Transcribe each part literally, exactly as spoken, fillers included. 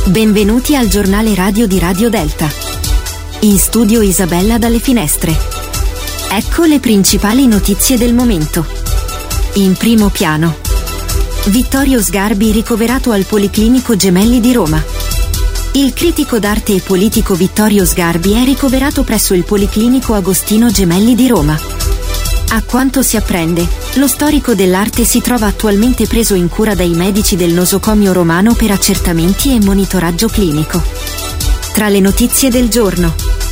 Benvenuti al giornale radio di Radio Delta. In studio Isabella dalle Finestre. Ecco le principali notizie del momento. In primo piano. Vittorio Sgarbi ricoverato al Policlinico Gemelli di Roma. Il critico d'arte e politico Vittorio Sgarbi è ricoverato presso il Policlinico Agostino Gemelli di Roma. A quanto si apprende, lo storico dell'arte si trova attualmente preso in cura dai medici del nosocomio romano per accertamenti e monitoraggio clinico. Tra le notizie del giorno.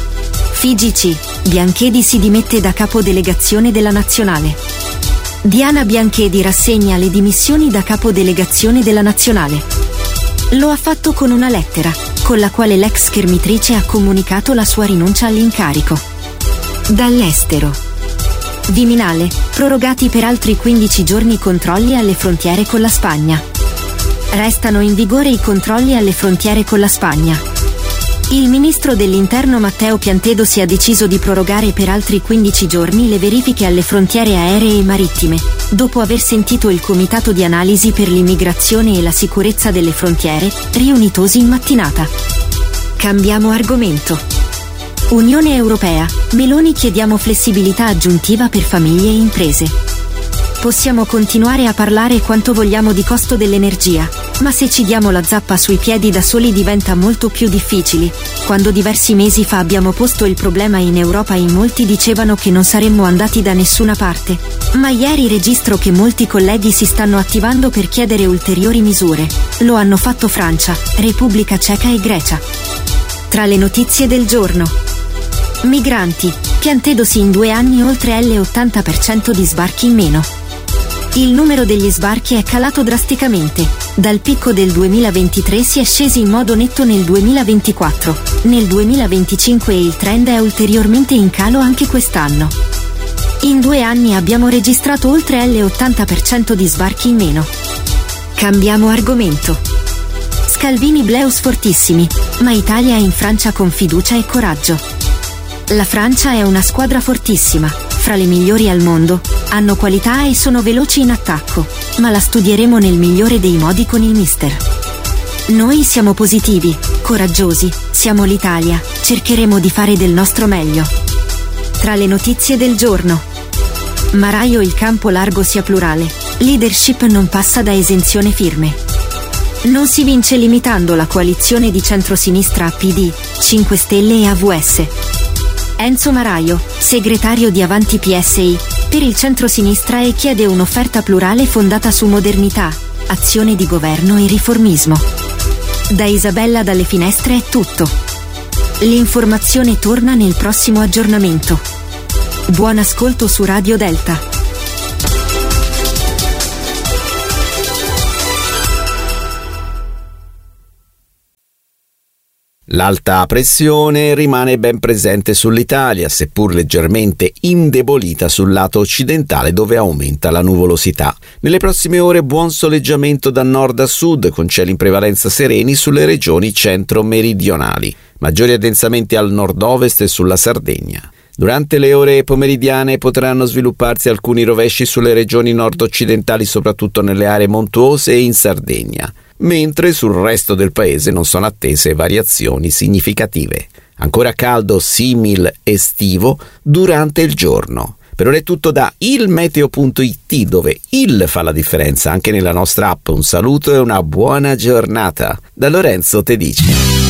F I G C, Bianchedi si dimette da capodelegazione della Nazionale. Diana Bianchedi rassegna le dimissioni da capodelegazione della Nazionale. Lo ha fatto con una lettera, con la quale l'ex schermitrice ha comunicato la sua rinuncia all'incarico. Dall'estero. Viminale, prorogati per altri quindici giorni i controlli alle frontiere con la Spagna. Restano in vigore i controlli alle frontiere con la Spagna. Il ministro dell'Interno Matteo Piantedo si è deciso di prorogare per altri quindici giorni le verifiche alle frontiere aeree e marittime, dopo aver sentito il Comitato di Analisi per l'Immigrazione e la Sicurezza delle Frontiere, riunitosi in mattinata. Cambiamo argomento. Unione Europea, Meloni chiediamo flessibilità aggiuntiva per famiglie e imprese. Possiamo continuare a parlare quanto vogliamo di costo dell'energia, ma se ci diamo la zappa sui piedi da soli diventa molto più difficile. Quando diversi mesi fa abbiamo posto il problema in Europa in molti dicevano che non saremmo andati da nessuna parte, ma ieri registro che molti colleghi si stanno attivando per chiedere ulteriori misure. Lo hanno fatto Francia, Repubblica Ceca e Grecia. Tra le notizie del giorno. Migranti, Piantedosi in due anni oltre l'ottanta per cento di sbarchi in meno. Il numero degli sbarchi è calato drasticamente, dal picco del duemilaventitré si è scesi in modo netto nel duemilaventiquattro, nel duemilaventicinque il trend è ulteriormente in calo anche quest'anno. In due anni abbiamo registrato oltre l'ottanta per cento di sbarchi in meno. Cambiamo argomento. Scalvini Bleus fortissimi, ma Italia in Francia con fiducia e coraggio. La Francia è una squadra fortissima, fra le migliori al mondo, hanno qualità e sono veloci in attacco, ma la studieremo nel migliore dei modi con il mister. Noi siamo positivi, coraggiosi, siamo l'Italia, cercheremo di fare del nostro meglio. Tra le notizie del giorno. Maraio il campo largo sia plurale, leadership non passa da esenzione firme. Non si vince limitando la coalizione di centrosinistra a P D, cinque Stelle e A V S. Enzo Maraio, segretario di Avanti P S I, per il centrosinistra e chiede un'offerta plurale fondata su modernità, azione di governo e riformismo. Da Isabella dalle Finestre è tutto. L'informazione torna nel prossimo aggiornamento. Buon ascolto su Radio Delta. L'alta pressione rimane ben presente sull'Italia, seppur leggermente indebolita sul lato occidentale dove aumenta la nuvolosità. Nelle prossime ore buon soleggiamento da nord a sud con cieli in prevalenza sereni sulle regioni centro-meridionali. Maggiori addensamenti al nord-ovest e sulla Sardegna. Durante le ore pomeridiane potranno svilupparsi alcuni rovesci sulle regioni nord-occidentali, soprattutto nelle aree montuose e in Sardegna, mentre sul resto del paese non sono attese variazioni significative. Ancora caldo simil estivo durante il giorno. Per ora è tutto da ilmeteo punto it, dove il fa la differenza anche nella nostra app. Un saluto e una buona giornata da Lorenzo Tedici.